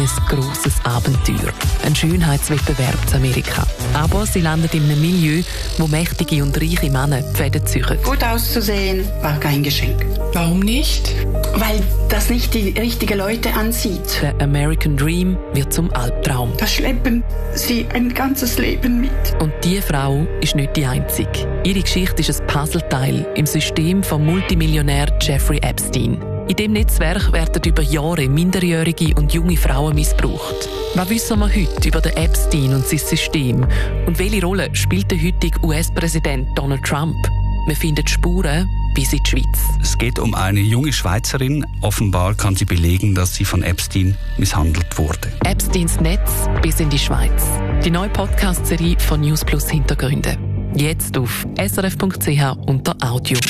ein grosses Abenteuer. Ein Schönheitswettbewerb in Amerika. Aber sie landet in einem Milieu, wo mächtige und reiche Männer die Fäden ziehen. Gut auszusehen war kein Geschenk. Warum nicht? Weil das nicht die richtigen Leute anzieht. Der American Dream wird zum Albtraum. Das schleppen sie ein ganzes Leben mit. Und diese Frau ist nicht die einzige. Ihre Geschichte ist ein Puzzleteil im System vom Multimillionär Jeffrey Epstein. In diesem Netzwerk werden über Jahre minderjährige und junge Frauen missbraucht. Was wissen wir heute über den Epstein und sein System? Und welche Rolle spielt der heutige US-Präsident Donald Trump? Wir finden Spuren bis in die Schweiz. Es geht um eine junge Schweizerin. Offenbar kann sie belegen, dass sie von Epstein misshandelt wurde. Epsteins Netz bis in die Schweiz. Die neue Podcast-Serie von News Plus Hintergründe. Jetzt auf srf.ch unter Audio.